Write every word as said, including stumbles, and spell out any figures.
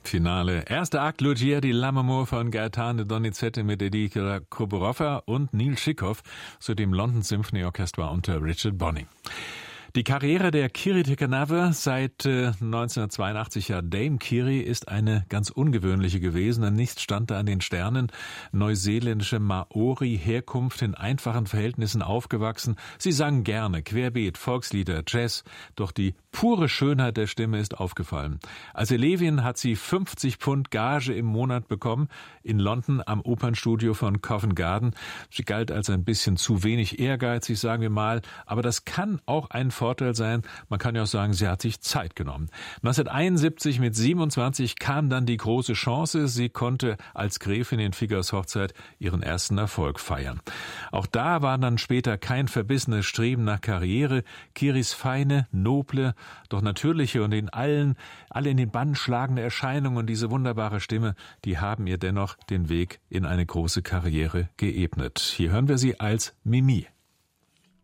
Finale. Erster Akt Lucia di Lammermoor von Gaetano Donizetti mit Edith Kuborova und Neil Schikow zu dem London Symphony Orchestra unter Richard Bonning. Die Karriere der Kiri Te Kanawe seit äh, neunzehnhundertzweiundachtzig, ja Dame Kiri, ist eine ganz ungewöhnliche gewesen. Denn nichts stand da an den Sternen. Neuseeländische Maori-Herkunft, in einfachen Verhältnissen aufgewachsen. Sie sang gerne Querbeet, Volkslieder, Jazz. Doch die pure Schönheit der Stimme ist aufgefallen. Als Elevin hat sie fünfzig Pfund Gage im Monat bekommen in London am Opernstudio von Covent Garden. Sie galt als ein bisschen zu wenig ehrgeizig, sagen wir mal. Aber das kann auch ein Vorteil sein. Man kann ja auch sagen, sie hat sich Zeit genommen. neunzehnhunderteinundsiebzig mit siebenundzwanzig kam dann die große Chance. Sie konnte als Gräfin in Figgers Hochzeit ihren ersten Erfolg feiern. Auch da war dann später kein verbissenes Streben nach Karriere. Kiris feine, noble, doch natürliche und in allen, alle in den Bann schlagende Erscheinung und diese wunderbare Stimme, die haben ihr dennoch den Weg in eine große Karriere geebnet. Hier hören wir sie als Mimi.